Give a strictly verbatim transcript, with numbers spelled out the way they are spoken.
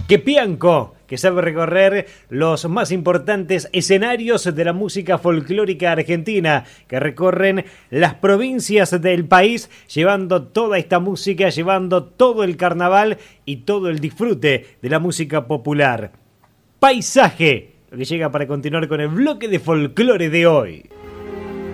Quepianco, que sabe recorrer los más importantes escenarios de la música folclórica argentina, que recorren las provincias del país, llevando toda esta música, llevando todo el carnaval y todo el disfrute de la música popular. Paisaje, lo que llega para continuar con el bloque de folclore de hoy.